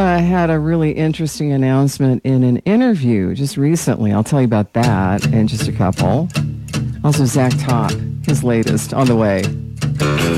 had a really interesting announcement in an interview just recently. I'll tell you about that in just a couple. Also, Zach Top, his latest, on the way.